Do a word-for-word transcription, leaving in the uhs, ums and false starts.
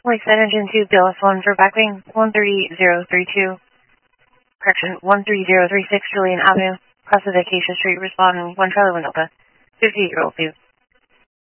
Lakeside Engine two, B L S one for backwing one three zero three two. Correction, one three zero three six Julian Avenue, cross of Acacia Street, responding one Charlie Winoka, fifty-eight-year-old view.